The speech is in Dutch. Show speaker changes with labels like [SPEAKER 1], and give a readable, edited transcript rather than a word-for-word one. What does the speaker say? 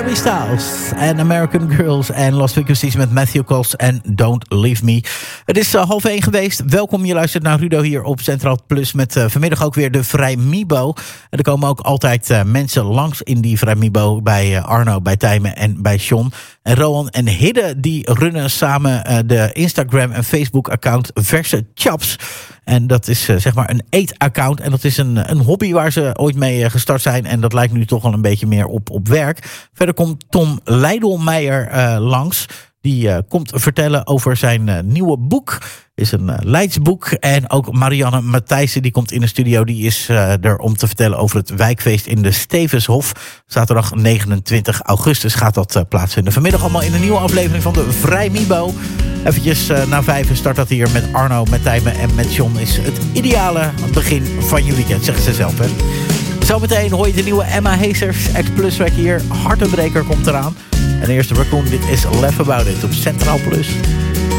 [SPEAKER 1] Harry Styles en American Girls en Last Frequencies met Matthew Coles en Don't Leave Me. Het is 12:30 geweest. Welkom, je luistert naar Rudo hier op Centraal Plus met vanmiddag ook weer de Vrijmibo. En er komen ook altijd mensen langs in die Vrijmibo bij Arno, bij Tijmen en bij John. En Rowan en Hidde die runnen samen de Instagram en Facebook account Verse Chaps. En dat is zeg maar een eetaccount. En dat is een hobby waar ze ooit mee gestart zijn. En dat lijkt nu toch wel een beetje meer op werk. Verder komt Tom Leidelmeijer langs. Die komt vertellen over zijn nieuwe boek. Is een Leidsboek. En ook Marianne Matthijssen die komt in de studio. Die is er om te vertellen over het wijkfeest in de Stevenshof. Zaterdag 29 augustus gaat dat plaatsvinden. Vanmiddag allemaal in een nieuwe aflevering van de Vrijmibo. Eventjes na 5 start dat hier met Arno, met Tijmen en met John. Is het ideale begin van je weekend, zeggen ze zelf, hè. Zometeen hoor je de nieuwe Emma Hazers, X-Plus track hier. Hartenbreker komt eraan. En eerst de Raccoon, dit is Laugh About It op Centraal Plus.